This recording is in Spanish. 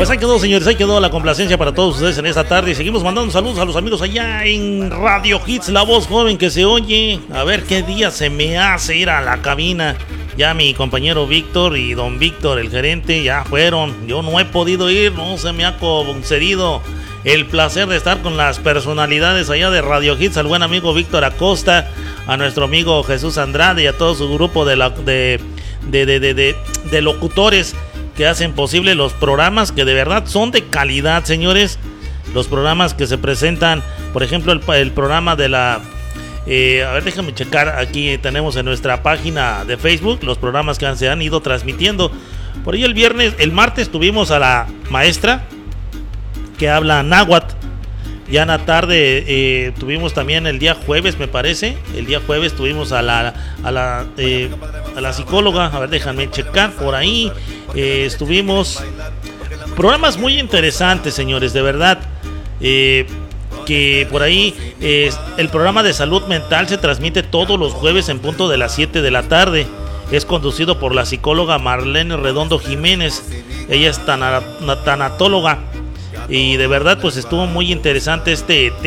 Pues ahí quedó, señores, ahí quedó la complacencia para todos ustedes en esta tarde. Y seguimos mandando saludos a los amigos allá en Radio Hits, la voz joven que se oye. A ver qué día se me hace ir a la cabina. Ya mi compañero Víctor y don Víctor, el gerente, ya fueron. Yo no he podido ir, no se me ha concedido el placer de estar con las personalidades allá de Radio Hits, al buen amigo Víctor Acosta, a nuestro amigo Jesús Andrade y a todo su grupo de locutores que hacen posible los programas que de verdad son de calidad, señores. Los programas que se presentan, por ejemplo, el programa de la... a ver, déjame checar, aquí tenemos en nuestra página de Facebook los programas que se han ido transmitiendo. Por ello el martes tuvimos a la maestra que habla náhuatl. Ya en la tarde tuvimos también el día jueves, me parece. El día jueves tuvimos a la psicóloga. A ver, déjame checar por ahí. Estuvimos programas muy interesantes, señores, de verdad. Que por ahí el programa de salud mental se transmite todos los jueves en punto de las 7 de la tarde. Es conducido por la psicóloga Marlene Redondo Jiménez. Ella es tanatóloga. Y de verdad pues estuvo muy interesante este